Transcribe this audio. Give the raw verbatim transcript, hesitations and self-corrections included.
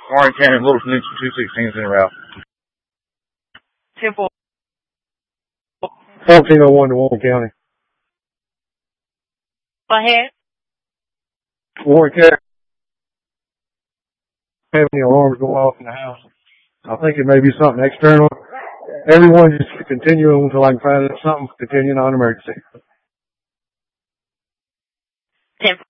Warren County, Little Peninsula, two sixteens in a route. Temple. fourteen oh one to Warren County. Go ahead. Warren County. Having the alarms go off in the house. I think it may be something external. Everyone just continue until I can find out something. Continuing on emergency. Temple.